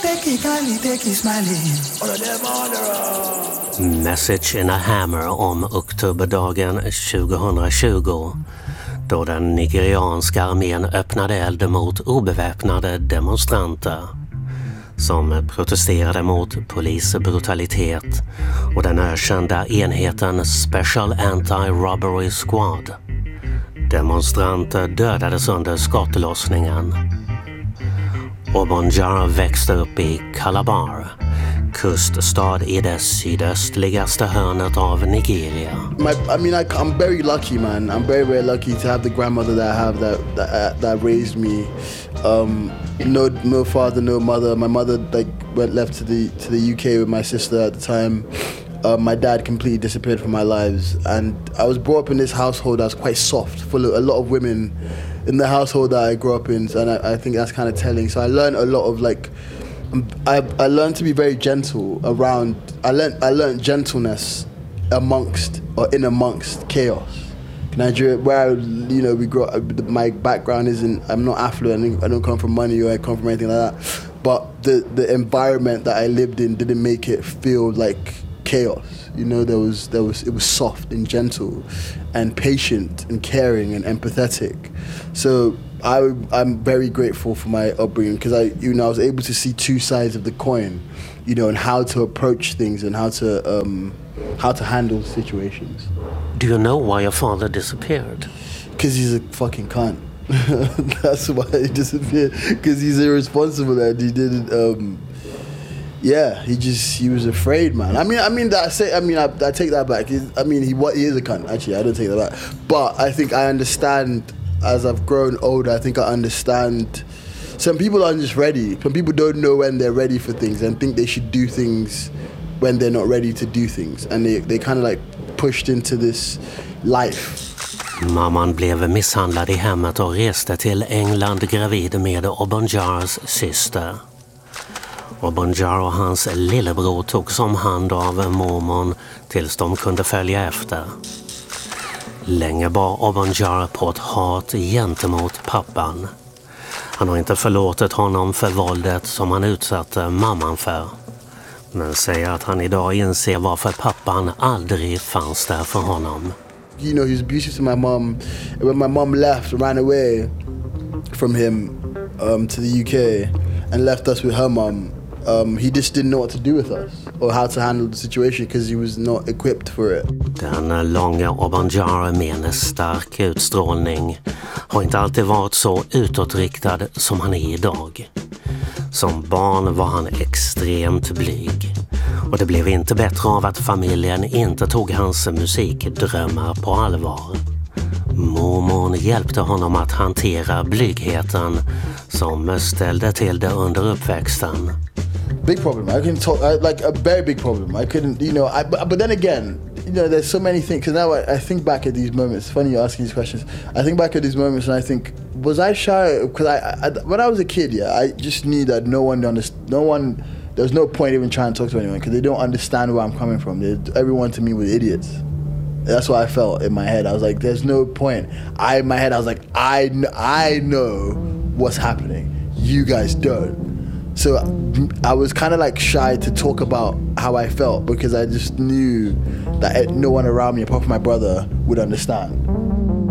Message in a Hammer om oktoberdagen 2020 då den nigerianska armén öppnade eld mot obeväpnade demonstranter som protesterade mot polisbrutalitet och den ökända enheten Special Anti-Robbery Squad. Demonstranter dödades under skottlossningen. Obon Jara växte upp i Calabar, kuststad i det sydöstligaste hörnet av Nigeria. I'm very lucky, man. I'm very, very lucky to have the grandmother that I have that raised me. No father, no mother. My mother left to the UK with my sister at the time. My dad completely disappeared from my lives, and I was brought up in this household that was quite soft, full of a lot of women in the household that I grew up in, and I think that's kind of telling. So I learned a lot of I learned to be very gentle around. I learned gentleness amongst chaos. Nigeria, where we grew up, my background isn't. I'm not affluent. I don't come from money or I come from anything like that. But the environment that I lived in didn't make it feel like chaos. It was soft and gentle and patient and caring and empathetic. So I'm very grateful for my upbringing because I was able to see two sides of the coin, and how to approach things and how to handle situations. Do you know why your father disappeared? Because he's a fucking cunt. That's why he disappeared. Because he's irresponsible and he didn't. He was afraid, man. I take that back. He is a cunt. Actually, I don't take that back. But I think I understand as I've grown older. I think I understand. Some people aren't just ready. Some people don't know when they're ready for things and think they should do things when they're not ready to do things, and they kind of pushed into this life. Mamman blev misshandlad i hemmet och reste till England gravid med Obon Jaras syster. Obon Jara och hans lillebror togs om hand av mormon tills de kunde följa efter. Länge bar Obon Jara på ett hat gentemot pappan. Han har inte förlåtit honom för våldet som han utsatte mamman för. Men säger att han idag inser varför pappan aldrig fanns där för honom. He was abusive to my mom. When my mom ran away from him to the UK and left us with her mom, he just didn't know what to do with us or how to handle the situation because he was not equipped for it. Den långa Obon Jara med en stark utstrålning har inte alltid varit så utåtriktad som han är idag. Som barn var han extremt blyg. Och det blev inte bättre av att familjen inte tog hans musikdrömmar på allvar. Mormor hjälpte honom att hantera blygheten som ställde till det under uppväxten. Big problem. I can talk like a very big problem. I couldn't, but then again, there's so many things. Because now I think back at these moments. It's funny you're asking these questions. I think back at these moments and I think, was I shy? Because when I was a kid, I just knew that there was no point even trying to talk to anyone because they don't understand where I'm coming from. Everyone to me was idiots. That's what I felt in my head. I was like, there's no point. In my head, I was like, I know what's happening. You guys don't. So I was kind of shy to talk about how I felt because I just knew that no one around me, apart from my brother, would understand.